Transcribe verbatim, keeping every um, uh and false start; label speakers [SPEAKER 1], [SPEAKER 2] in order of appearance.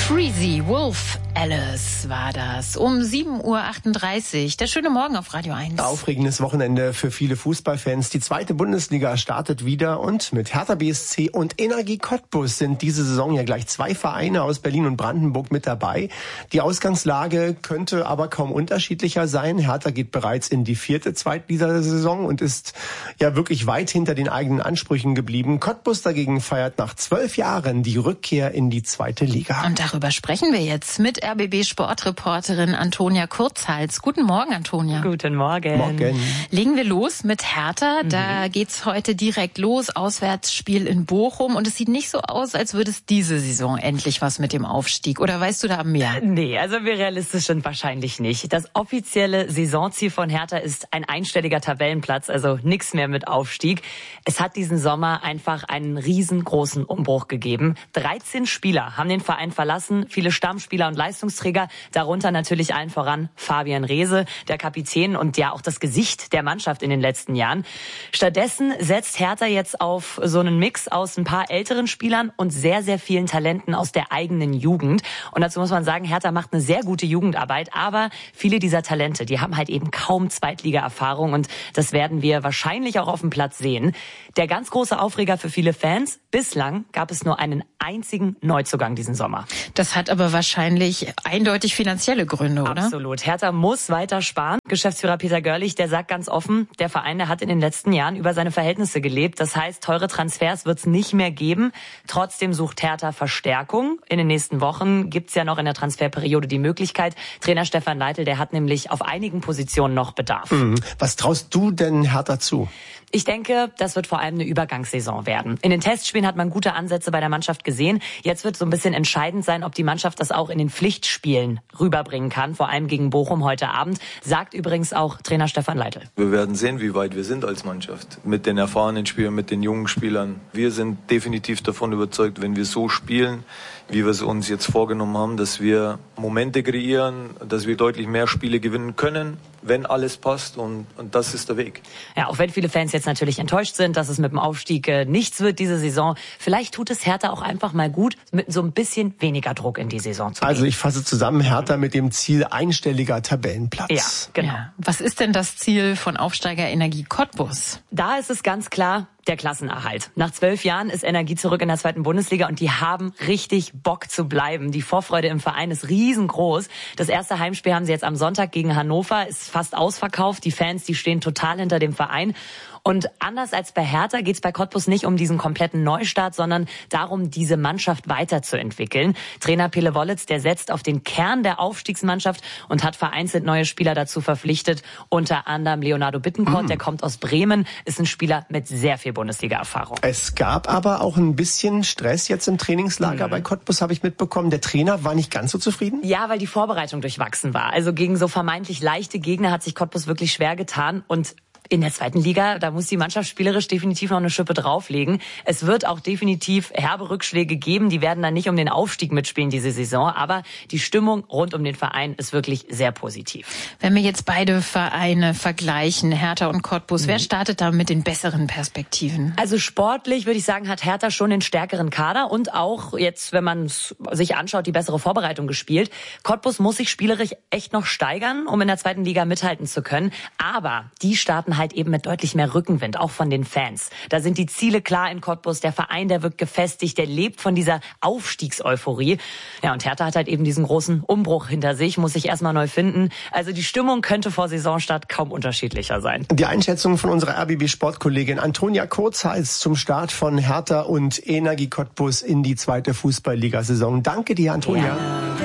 [SPEAKER 1] Freezy Wolf Alice war das. Um sieben Uhr achtunddreißig. Der schöne Morgen auf Radio eins.
[SPEAKER 2] Aufregendes Wochenende für viele Fußballfans. Die zweite Bundesliga startet wieder und mit Hertha B S C und Energie Cottbus sind diese Saison ja gleich zwei Vereine aus Berlin und Brandenburg mit dabei. Die Ausgangslage könnte aber kaum unterschiedlicher sein. Hertha geht bereits in die vierte Zweitligasaison und ist ja wirklich weit hinter den eigenen Ansprüchen geblieben. Cottbus dagegen feiert nach zwölf Jahren die Rückkehr in die zweite Liga.
[SPEAKER 1] Und darüber sprechen wir jetzt mit R B B-Sportreporterin Antonia Kurzhals. Guten Morgen, Antonia.
[SPEAKER 3] Guten Morgen.
[SPEAKER 2] Morgen.
[SPEAKER 1] Legen wir los mit Hertha.
[SPEAKER 3] Mhm.
[SPEAKER 1] Da geht's heute direkt los. Auswärtsspiel in Bochum. Und es sieht nicht so aus, als würde es diese Saison endlich was mit dem Aufstieg. Oder weißt du da mehr?
[SPEAKER 3] Nee, also wir realistisch sind wahrscheinlich nicht. Das offizielle Saisonziel von Hertha ist ein einstelliger Tabellenplatz, also nichts mehr mit Aufstieg. Es hat diesen Sommer einfach einen riesengroßen Umbruch gegeben. dreizehn Spieler haben den Verein verlassen, viele Stammspieler und Leistungsträger, darunter natürlich allen voran Fabian Reese, der Kapitän und ja auch das Gesicht der Mannschaft in den letzten Jahren. Stattdessen setzt Hertha jetzt auf so einen Mix aus ein paar älteren Spielern und sehr, sehr vielen Talenten aus der eigenen Jugend. Und dazu muss man sagen, Hertha macht eine sehr gute Jugendarbeit, aber viele dieser Talente, die haben halt eben kaum Zweitliga-Erfahrung und das werden wir wahrscheinlich auch auf dem Platz sehen. Der ganz große Aufreger für viele Fans: bislang gab es nur einen einzigen Neuzugang diesen Sommer.
[SPEAKER 1] Das hat aber wahrscheinlich eindeutig finanzielle Gründe, oder?
[SPEAKER 3] Absolut. Hertha muss weiter sparen. Geschäftsführer Peter Görlich, der sagt ganz offen, der Verein, der hat in den letzten Jahren über seine Verhältnisse gelebt. Das heißt, teure Transfers wird es nicht mehr geben. Trotzdem sucht Hertha Verstärkung. In den nächsten Wochen gibt es ja noch in der Transferperiode die Möglichkeit. Trainer Stefan Leitl, der hat nämlich auf einigen Positionen noch Bedarf.
[SPEAKER 2] Mhm. Was traust du denn Hertha zu?
[SPEAKER 3] Ich denke, das wird vor allem eine Übergangssaison werden. In den Testspielen hat man gute Ansätze bei der Mannschaft gesehen. Jetzt wird so ein bisschen entscheidend sein, ob die Mannschaft das auch in den Pflichtspielen rüberbringen kann, vor allem gegen Bochum heute Abend, sagt übrigens auch Trainer Stefan Leitl.
[SPEAKER 4] Wir werden sehen, wie weit wir sind als Mannschaft. Mit den erfahrenen Spielern, mit den jungen Spielern. Wir sind definitiv davon überzeugt, wenn wir so spielen, wie wir es uns jetzt vorgenommen haben, dass wir Momente kreieren, dass wir deutlich mehr Spiele gewinnen können, wenn alles passt, und, und das ist der Weg.
[SPEAKER 3] Ja, auch wenn viele Fans jetzt natürlich enttäuscht sind, dass es mit dem Aufstieg äh, nichts wird diese Saison, vielleicht tut es Hertha auch einfach mal gut, mit so ein bisschen weniger Druck in die Saison zu gehen.
[SPEAKER 2] Also ich fasse zusammen, Hertha mit dem Ziel einstelliger Tabellenplatz.
[SPEAKER 3] Ja, genau.
[SPEAKER 1] Ja. Was ist denn das Ziel von Aufsteiger Energie Cottbus?
[SPEAKER 3] Da ist es ganz klar: der Klassenerhalt. Nach zwölf Jahren ist Energie zurück in der zweiten Bundesliga und die haben richtig Bock zu bleiben. Die Vorfreude im Verein ist riesengroß. Das erste Heimspiel haben sie jetzt am Sonntag gegen Hannover, ist fast ausverkauft. Die Fans, die stehen total hinter dem Verein. Und anders als bei Hertha geht es bei Cottbus nicht um diesen kompletten Neustart, sondern darum, diese Mannschaft weiterzuentwickeln. Trainer Pele Wollitz, der setzt auf den Kern der Aufstiegsmannschaft und hat vereinzelt neue Spieler dazu verpflichtet. Unter anderem Leonardo Bittencourt, mhm. der kommt aus Bremen, ist ein Spieler mit sehr viel Bundesliga-Erfahrung.
[SPEAKER 2] Es gab aber auch ein bisschen Stress jetzt im Trainingslager mhm. bei Cottbus, habe ich mitbekommen. Der Trainer war nicht ganz so zufrieden?
[SPEAKER 3] Ja, weil die Vorbereitung durchwachsen war. Also gegen so vermeintlich leichte Gegner hat sich Cottbus wirklich schwer getan. Und in der zweiten Liga, da muss die Mannschaft spielerisch definitiv noch eine Schippe drauflegen. Es wird auch definitiv herbe Rückschläge geben. Die werden dann nicht um den Aufstieg mitspielen diese Saison. Aber die Stimmung rund um den Verein ist wirklich sehr positiv.
[SPEAKER 1] Wenn wir jetzt beide Vereine vergleichen, Hertha und Cottbus, mhm. wer startet da mit den besseren Perspektiven?
[SPEAKER 3] Also sportlich würde ich sagen, hat Hertha schon den stärkeren Kader und auch jetzt, wenn man es sich anschaut, die bessere Vorbereitung gespielt. Cottbus muss sich spielerisch echt noch steigern, um in der zweiten Liga mithalten zu können. Aber die starten halt eben mit deutlich mehr Rückenwind, auch von den Fans. Da sind die Ziele klar in Cottbus, der Verein, der wirkt gefestigt, der lebt von dieser Aufstiegseuphorie. Ja, und Hertha hat halt eben diesen großen Umbruch hinter sich, muss sich erstmal neu finden. Also die Stimmung könnte vor Saisonstart kaum unterschiedlicher sein.
[SPEAKER 2] Die Einschätzung von unserer R B B-Sportkollegin Antonia Kurzhals zum Start von Hertha und Energie Cottbus in die zweite Fußballliga-Saison. Danke dir, Antonia.
[SPEAKER 3] Ja.